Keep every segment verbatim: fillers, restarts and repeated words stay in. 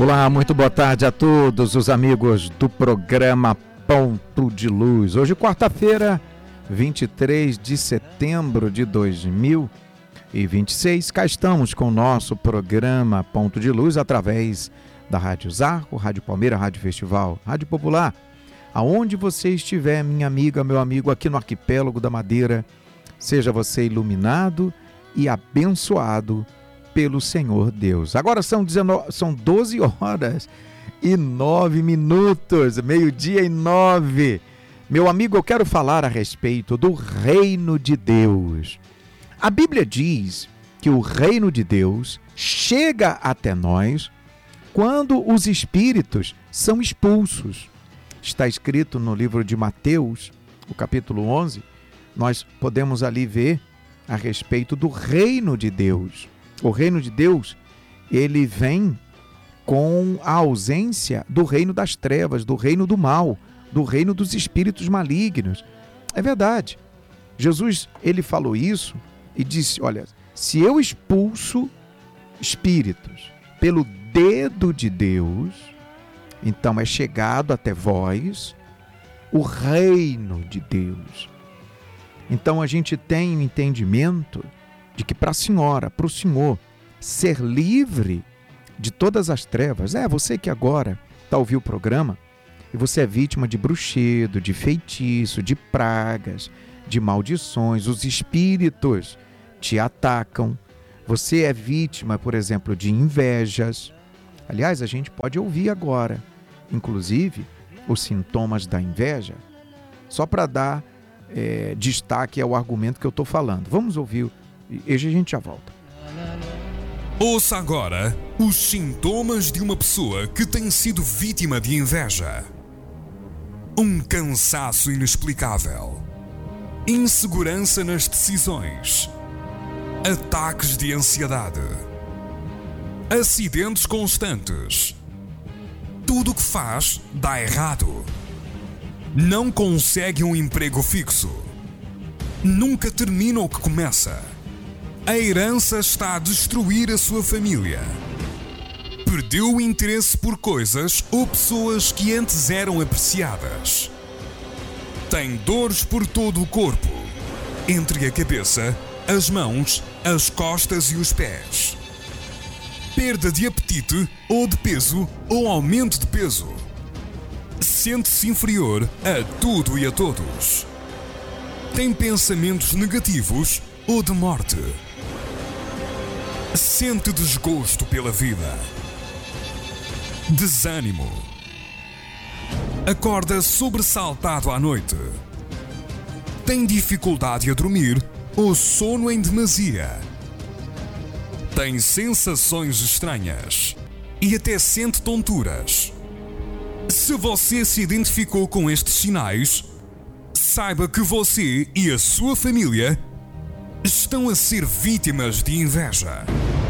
Olá, muito boa tarde a todos os amigos do programa Ponto de Luz. Hoje, quarta-feira, vinte e três de setembro de dois mil e vinte e seis, cá estamos com o nosso programa Ponto de Luz através da Rádio Zarco, Rádio Palmeira, Rádio Festival, Rádio Popular. Aonde você estiver, minha amiga, meu amigo, aqui no Arquipélago da Madeira, seja você iluminado e abençoado pelo Senhor Deus. Agora são, dezenove, são doze horas e nove minutos, meio-dia e nove. Meu amigo, eu quero falar a respeito do reino de Deus. A Bíblia diz que o reino de Deus chega até nós quando os espíritos são expulsos. Está escrito no livro de Mateus, o capítulo onze, nós podemos ali ver a respeito do reino de Deus. O reino de Deus, ele vem com a ausência do reino das trevas, do reino do mal, do reino dos espíritos malignos. É verdade. Jesus, ele falou isso e disse, olha, se eu expulso espíritos pelo dedo de Deus, então é chegado até vós o reino de Deus. Então a gente tem um entendimento de que para a senhora, para o senhor, ser livre de todas as trevas, é você que agora está ouvindo o programa e você é vítima de bruxedo, de feitiço, de pragas, de maldições, os espíritos te atacam, você é vítima, por exemplo, de invejas. Aliás, a gente pode ouvir agora, inclusive, os sintomas da inveja, só para dar é, destaque ao argumento que eu estou falando. Vamos ouvir e a gente já volta. Ouça agora os sintomas de uma pessoa que tem sido vítima de inveja. Um cansaço inexplicável, insegurança nas decisões, ataques de ansiedade, acidentes constantes. Tudo o que faz dá errado. Não consegue um emprego fixo. Nunca termina o que começa. A herança está a destruir a sua família. Perdeu o interesse por coisas ou pessoas que antes eram apreciadas. Tem dores por todo o corpo, entre a cabeça, as mãos, as costas e os pés. Perda de apetite ou de peso ou aumento de peso. Sente-se inferior a tudo e a todos. Tem pensamentos negativos ou de morte. Sente desgosto pela vida. Desânimo. Acorda sobressaltado à noite. Tem dificuldade a dormir ou sono em demasia. Tem sensações estranhas e até sente tonturas. Se você se identificou com estes sinais, saiba que você e a sua família estão a ser vítimas de inveja.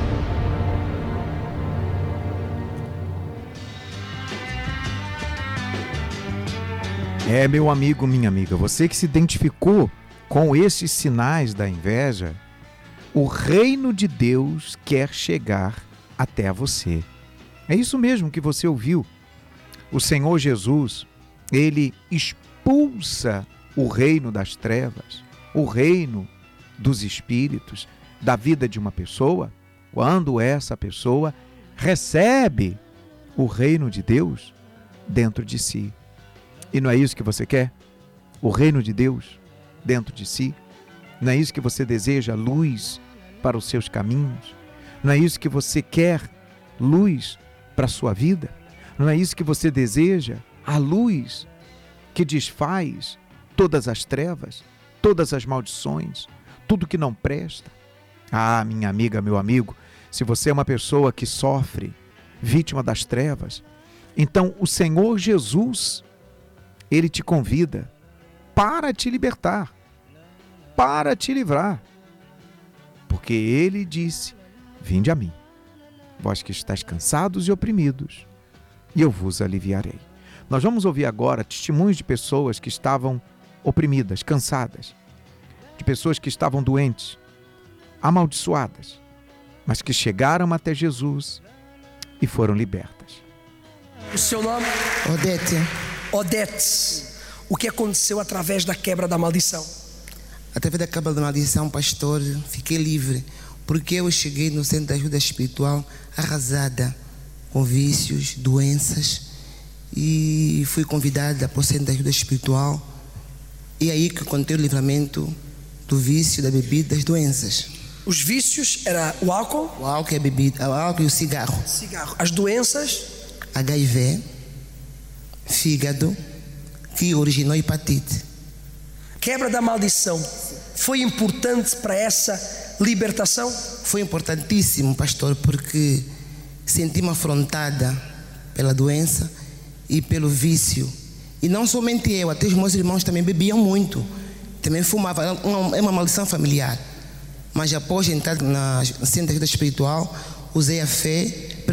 É, meu amigo, minha amiga, você que se identificou com esses sinais da inveja, o reino de Deus quer chegar até você. É isso mesmo que você ouviu. O Senhor Jesus, ele expulsa o reino das trevas, o reino dos espíritos, da vida de uma pessoa, quando essa pessoa recebe o reino de Deus dentro de si. E não é isso que você quer? O reino de Deus dentro de si? Não é isso que você deseja? Luz para os seus caminhos? Não é isso que você quer? Luz para a sua vida? Não é isso que você deseja? A luz que desfaz todas as trevas, todas as maldições, tudo que não presta. Ah, minha amiga, meu amigo, se você é uma pessoa que sofre, vítima das trevas, então o Senhor Jesus, ele te convida para te libertar, para te livrar, porque ele disse, vinde a mim, vós que estáis cansados e oprimidos, e eu vos aliviarei. Nós vamos ouvir agora testemunhos de pessoas que estavam oprimidas, cansadas, de pessoas que estavam doentes, amaldiçoadas, mas que chegaram até Jesus e foram libertas. O seu nome? Odete. Odete. O que aconteceu através da quebra da maldição? Através da quebra da maldição, pastor, fiquei livre, porque eu cheguei no centro de ajuda espiritual arrasada, com vícios, doenças, e fui convidada para o centro de ajuda espiritual, e é aí que eu contei o livramento do vício, da bebida, das doenças. Os vícios era o álcool? O álcool e a bebida, o álcool e o cigarro. Cigarro. As doenças? H I V, fígado, que originou hepatite. Quebra da maldição foi importante para essa libertação? Foi importantíssimo, pastor, porque senti-me afrontada pela doença e pelo vício. E não somente eu, até os meus irmãos também bebiam muito, também fumavam, é uma, é uma maldição familiar. Mas após entrar na centro de ajuda espiritual, usei a fé,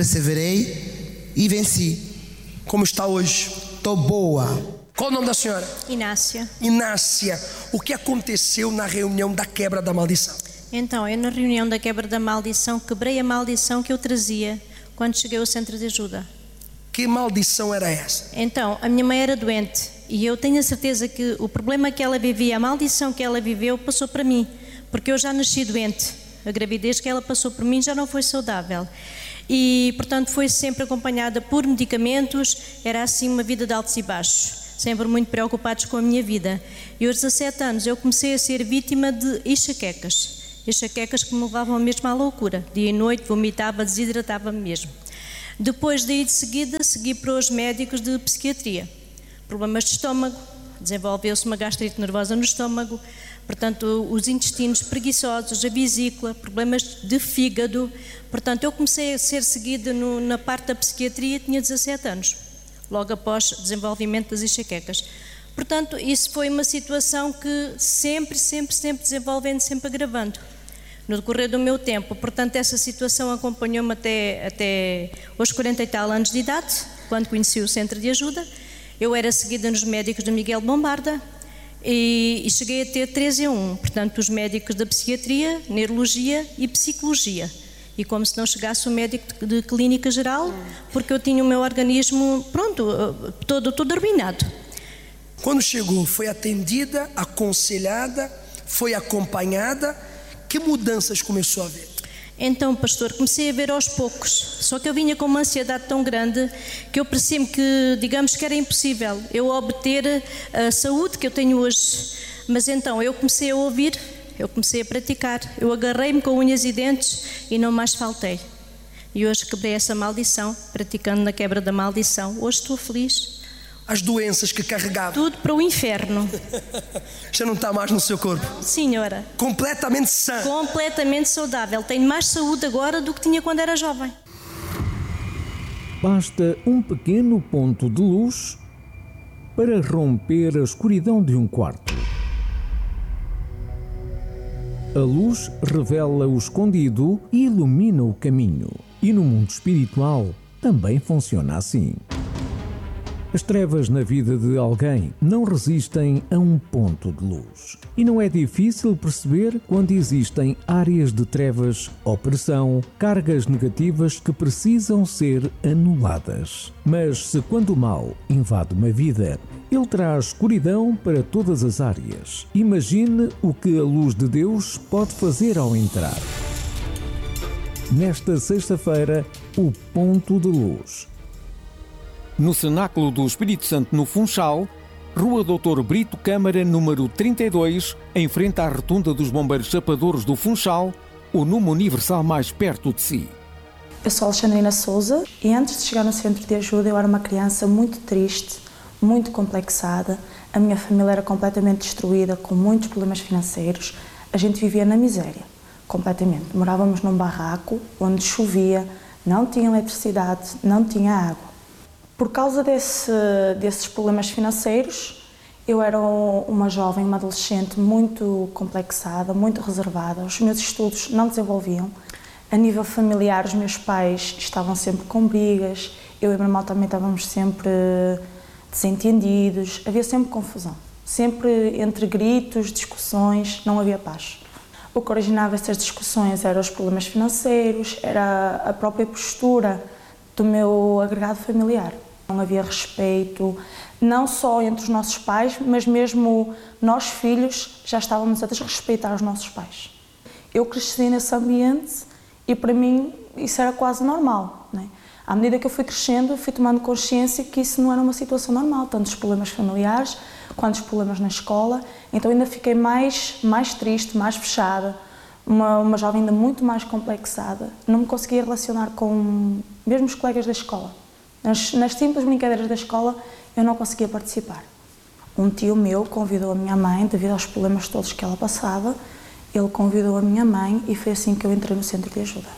perseverei e venci. Como está hoje? Estou boa. Qual o nome da senhora? Inácia. Inácia. O que aconteceu na reunião da quebra da maldição? Então, eu na reunião da quebra da maldição, quebrei a maldição que eu trazia quando cheguei ao centro de ajuda. Que maldição era essa? Então, a minha mãe era doente e eu tenho a certeza que o problema que ela vivia, a maldição que ela viveu, passou para mim, porque eu já nasci doente. A gravidez que ela passou por mim já não foi saudável. E, portanto, foi sempre acompanhada por medicamentos, era assim uma vida de altos e baixos. Sempre muito preocupados com a minha vida. E aos dezassete anos eu comecei a ser vítima de enxaquecas. Enxaquecas que me levavam mesmo à loucura. Dia e noite vomitava, desidratava-me mesmo. Depois daí de seguida segui para os médicos de psiquiatria. Problemas de estômago, desenvolveu-se uma gastrite nervosa no estômago, portanto os intestinos preguiçosos, a vesícula, problemas de fígado. Portanto eu comecei a ser seguida no, na parte da psiquiatria, tinha dezassete anos. Logo após o desenvolvimento das enxaquecas. Portanto, isso foi uma situação que sempre, sempre, sempre desenvolvendo, sempre agravando. No decorrer do meu tempo, portanto, essa situação acompanhou-me até, até aos quarenta e tal anos de idade, quando conheci o centro de ajuda. Eu era seguida nos médicos do Miguel Bombarda e, e cheguei a ter três em um, portanto, os médicos da psiquiatria, neurologia e psicologia. E como se não chegasse o médico de, de clínica geral, porque eu tinha o meu organismo, pronto, todo, todo arruinado. Quando chegou, foi atendida, aconselhada, foi acompanhada, que mudanças começou a ver? Então, pastor, comecei a ver aos poucos, só que eu vinha com uma ansiedade tão grande que eu percebi que, digamos que era impossível eu obter a saúde que eu tenho hoje. Mas então, eu comecei a ouvir, eu comecei a praticar, eu agarrei-me com unhas e dentes e não mais faltei. E hoje quebrei essa maldição, praticando na quebra da maldição. Hoje estou feliz. As doenças que carregava. Tudo para o inferno. Já não está mais no seu corpo? Senhora. Completamente sã. Completamente saudável. Tenho mais saúde agora do que tinha quando era jovem. Basta um pequeno ponto de luz para romper a escuridão de um quarto. A luz revela o escondido e ilumina o caminho. E no mundo espiritual também funciona assim. As trevas na vida de alguém não resistem a um ponto de luz. E não é difícil perceber quando existem áreas de trevas, opressão, cargas negativas que precisam ser anuladas. Mas se quando o mal invade uma vida, ele traz escuridão para todas as áreas. Imagine o que a luz de Deus pode fazer ao entrar. Nesta sexta-feira, o ponto de luz. No Cenáculo do Espírito Santo, no Funchal, Rua doutor Brito Câmara, número trinta e dois, em frente à rotunda dos Bombeiros Chapadores do Funchal, o número universal mais perto de si. Eu sou Alexandrina Souza e antes de chegar no centro de ajuda eu era uma criança muito triste, muito complexada. A minha família era completamente destruída, com muitos problemas financeiros. A gente vivia na miséria, completamente. Morávamos num barraco onde chovia, não tinha eletricidade, não tinha água. Por causa desse, desses problemas financeiros, eu era uma jovem, uma adolescente muito complexada, muito reservada. Os meus estudos não desenvolviam. A nível familiar, os meus pais estavam sempre com brigas, eu e o meu irmão também estávamos sempre desentendidos, havia sempre confusão. Sempre entre gritos, discussões, não havia paz. O que originava essas discussões eram os problemas financeiros, era a própria postura do meu agregado familiar. Não havia respeito, não só entre os nossos pais, mas mesmo nós filhos já estávamos a desrespeitar os nossos pais. Eu cresci nesse ambiente e para mim isso era quase normal, né? À medida que eu fui crescendo, eu fui tomando consciência que isso não era uma situação normal, tanto os problemas familiares quanto os problemas na escola. Então ainda fiquei mais, mais triste, mais fechada, uma, uma jovem ainda muito mais complexada. Não me conseguia relacionar com mesmo os colegas da escola. Nas, nas simples brincadeiras da escola eu não conseguia participar. Um tio meu convidou a minha mãe, devido aos problemas todos que ela passava, ele convidou a minha mãe e foi assim que eu entrei no centro de ajuda.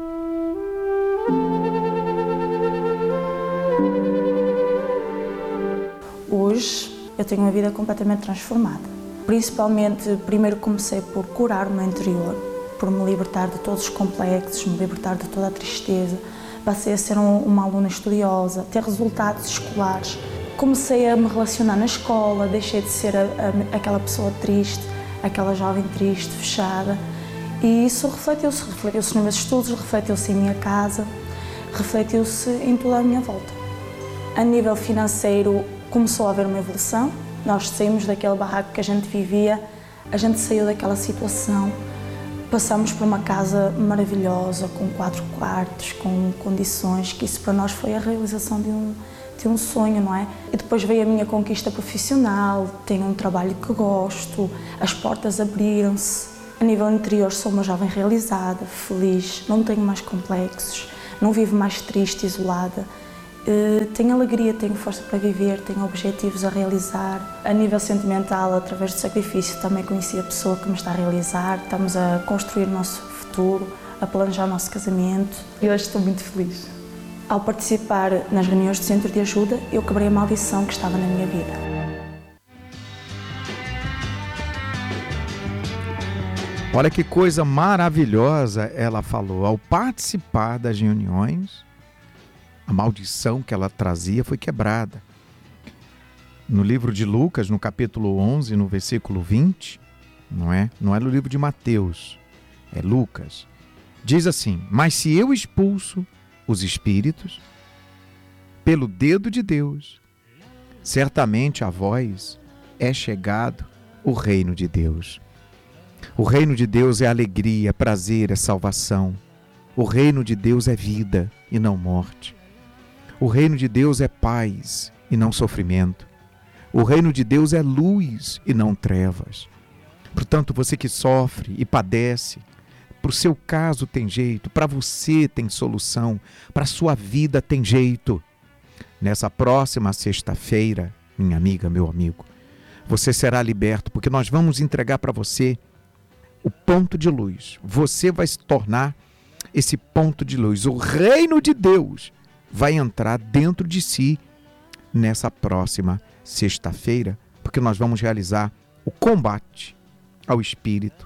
Hoje eu tenho uma vida completamente transformada. Principalmente, primeiro comecei por curar o meu interior, por me libertar de todos os complexos, me libertar de toda a tristeza. Passei a ser um, uma aluna estudiosa, ter resultados escolares. Comecei a me relacionar na escola, deixei de ser a, a, aquela pessoa triste, aquela jovem triste, fechada. E isso refletiu-se, refletiu-se nos meus estudos, refletiu-se em minha casa, refletiu-se em toda a minha volta. A nível financeiro, começou a haver uma evolução. Nós saímos daquele barraco que a gente vivia, a gente saiu daquela situação. Passamos por uma casa maravilhosa, com quatro quartos, com condições, que isso para nós foi a realização de um, de um sonho, não é? E depois veio a minha conquista profissional, tenho um trabalho que gosto, as portas abriram-se. A nível interior sou uma jovem realizada, feliz, não tenho mais complexos, não vivo mais triste, isolada. Uh, tenho alegria, tenho força para viver, tenho objetivos a realizar. A nível sentimental, através do sacrifício, também conheci a pessoa que me está a realizar. Estamos a construir o nosso futuro, a planejar o nosso casamento e hoje estou muito feliz. Ao participar nas reuniões do Centro de Ajuda, eu quebrei a maldição que estava na minha vida. Olha que coisa maravilhosa ela falou. Ao participar das reuniões, a maldição que ela trazia foi quebrada. No livro de Lucas, no capítulo onze, no versículo vinte, não é? Não é no livro de Mateus, é Lucas. Diz assim: mas se eu expulso os espíritos pelo dedo de Deus, certamente a vós é chegado o reino de Deus. O reino de Deus é alegria, é prazer, é salvação. O reino de Deus é vida e não morte. O reino de Deus é paz e não sofrimento. O reino de Deus é luz e não trevas. Portanto, você que sofre e padece, para o seu caso tem jeito, para você tem solução, para a sua vida tem jeito. Nessa próxima sexta-feira, minha amiga, meu amigo, você será liberto, porque nós vamos entregar para você o ponto de luz. Você vai se tornar esse ponto de luz. O reino de Deus vai entrar dentro de si nessa próxima sexta-feira, porque nós vamos realizar o combate ao espírito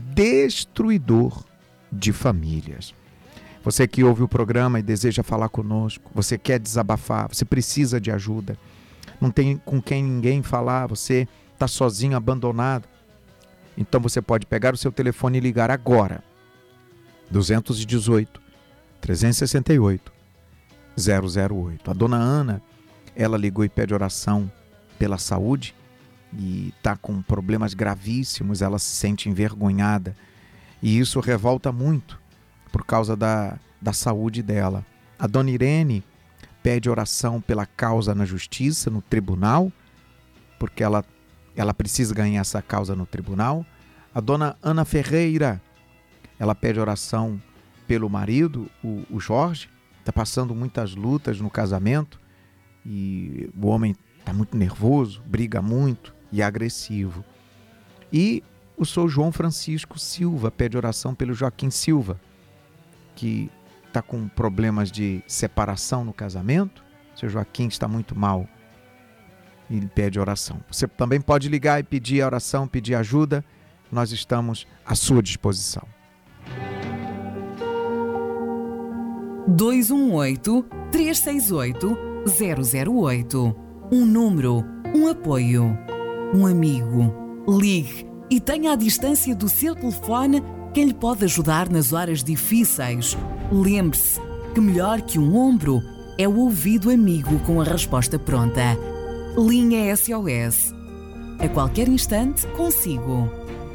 destruidor de famílias. Você que ouve o programa e deseja falar conosco, você quer desabafar, você precisa de ajuda, não tem com quem ninguém falar, você está sozinho, abandonado, então você pode pegar o seu telefone e ligar agora, duzentos e dezoito, trezentos e sessenta e oito, zero zero oito. A dona Ana, ela ligou e pede oração pela saúde e está com problemas gravíssimos, ela se sente envergonhada e isso revolta muito por causa da, da saúde dela. A dona Irene pede oração pela causa na justiça, no tribunal, porque ela, ela precisa ganhar essa causa no tribunal. A dona Ana Ferreira, ela pede oração pelo marido, o, o Jorge, está passando muitas lutas no casamento e o homem está muito nervoso, briga muito e é agressivo. E o senhor João Francisco Silva pede oração pelo Joaquim Silva, que está com problemas de separação no casamento. O senhor Joaquim está muito mal e ele pede oração. Você também pode ligar e pedir a oração, pedir ajuda. Nós estamos à sua disposição. dois um oito, três seis oito, zero zero oito. Um número, um apoio, um amigo. Ligue e tenha à distância do seu telefone quem lhe pode ajudar nas horas difíceis. Lembre-se, que melhor que um ombro é o ouvido amigo com a resposta pronta. Linha S O S. A qualquer instante, consigo.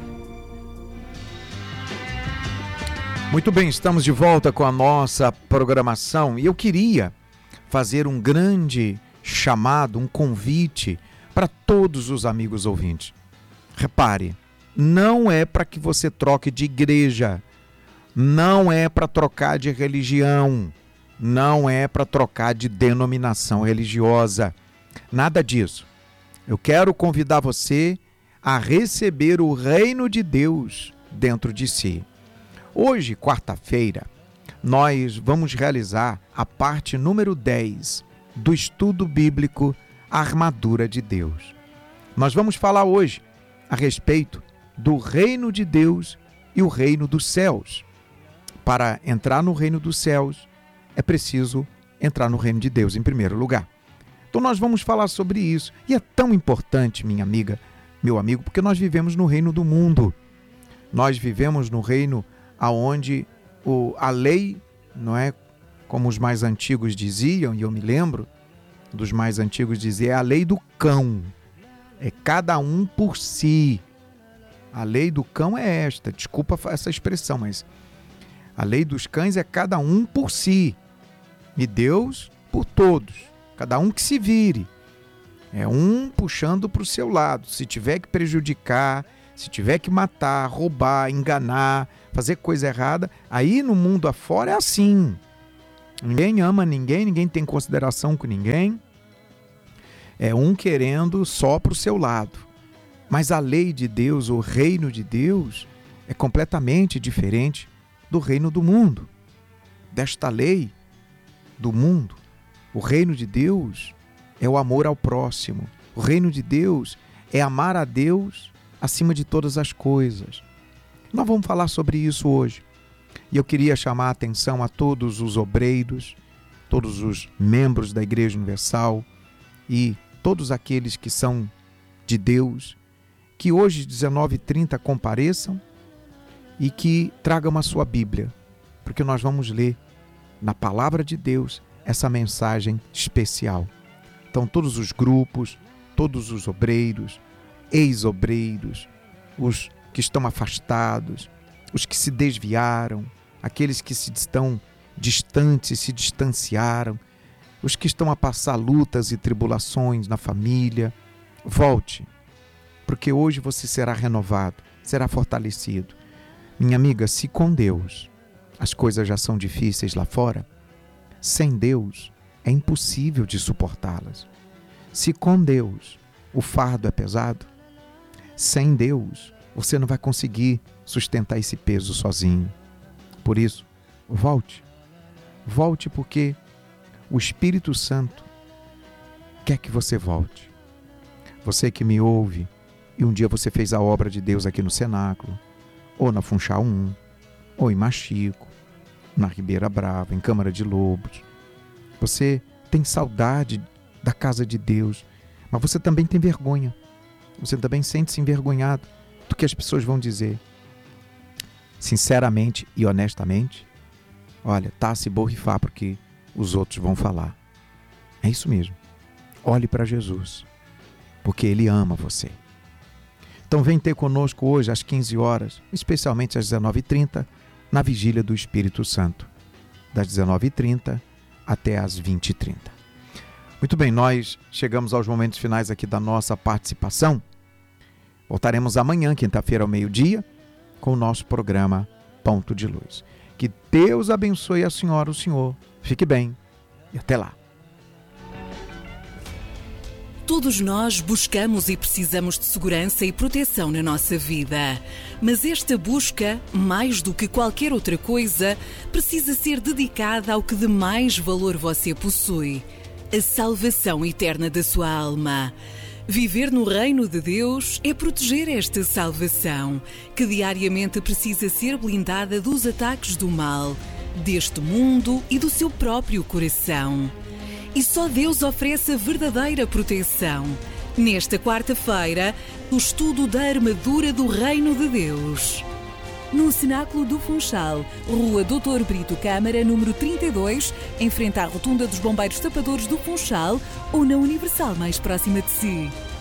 Muito bem, estamos de volta com a nossa programação e eu queria fazer um grande chamado, um convite para todos os amigos ouvintes. Repare, não é para que você troque de igreja, não é para trocar de religião, não é para trocar de denominação religiosa, nada disso. Eu quero convidar você a receber o reino de Deus dentro de si. Hoje, quarta-feira, nós vamos realizar a parte número dez do estudo bíblico A Armadura de Deus. Nós vamos falar hoje a respeito do reino de Deus e o reino dos céus. Para entrar no reino dos céus, é preciso entrar no reino de Deus em primeiro lugar. Então nós vamos falar sobre isso. E é tão importante, minha amiga, meu amigo, porque nós vivemos no reino do mundo. Nós vivemos no reino aonde o, a lei, não é como os mais antigos diziam, e eu me lembro dos mais antigos dizer, é a lei do cão. É cada um por si. A lei do cão é esta, desculpa essa expressão, mas a lei dos cães é cada um por si. E Deus por todos. Cada um que se vire. É um puxando para o seu lado. Se tiver que prejudicar, se tiver que matar, roubar, enganar, fazer coisa errada, aí no mundo afora é assim. Ninguém ama ninguém, ninguém tem consideração com ninguém. É um querendo só para o seu lado. Mas a lei de Deus, o reino de Deus, é completamente diferente do reino do mundo. Desta lei do mundo, o reino de Deus é o amor ao próximo. O reino de Deus é amar a Deus acima de todas as coisas. Nós vamos falar sobre isso hoje. E eu queria chamar a atenção a todos os obreiros, todos os membros da Igreja Universal e todos aqueles que são de Deus, que hoje, dezenove e trinta, compareçam e que tragam a sua Bíblia, porque nós vamos ler na Palavra de Deus essa mensagem especial. Então, todos os grupos, todos os obreiros, ex-obreiros, os que estão afastados, os que se desviaram, aqueles que se estão distantes, se distanciaram, os que estão a passar lutas e tribulações na família, volte, porque hoje você será renovado, será fortalecido. Minha amiga, se com Deus as coisas já são difíceis lá fora, sem Deus é impossível de suportá-las. Se com Deus o fardo é pesado, sem Deus você não vai conseguir sustentar esse peso sozinho. Por isso, volte. Volte porque o Espírito Santo quer que você volte. Você que me ouve e um dia você fez a obra de Deus aqui no Cenáculo, ou na Funchal um, ou em Machico, na Ribeira Brava, em Câmara de Lobos. Você tem saudade da casa de Deus, mas você também tem vergonha. Você também sente-se envergonhado do que as pessoas vão dizer. Sinceramente e honestamente, olha, tá a se borrifar porque os outros vão falar. É isso mesmo. Olhe para Jesus, porque Ele ama você. Então vem ter conosco hoje às quinze horas, especialmente às dezenove e trinta, na Vigília do Espírito Santo, das dezenove e trinta até às vinte e trinta. Muito bem, nós chegamos aos momentos finais aqui da nossa participação. Voltaremos amanhã, quinta-feira, ao meio-dia, com o nosso programa Ponto de Luz. Que Deus abençoe a senhora, o senhor. Fique bem e até lá. Todos nós buscamos e precisamos de segurança e proteção na nossa vida. Mas esta busca, mais do que qualquer outra coisa, precisa ser dedicada ao que de mais valor você possui: a salvação eterna da sua alma. Viver no reino de Deus é proteger esta salvação, que diariamente precisa ser blindada dos ataques do mal, deste mundo e do seu próprio coração. E só Deus oferece a verdadeira proteção. Nesta quarta-feira, o estudo da armadura do reino de Deus. no Cenáculo do Funchal, Rua doutor Brito Câmara, número trinta e dois, em frente à Rotunda dos Bombeiros Tapadores do Funchal, ou na Universal mais próxima de si.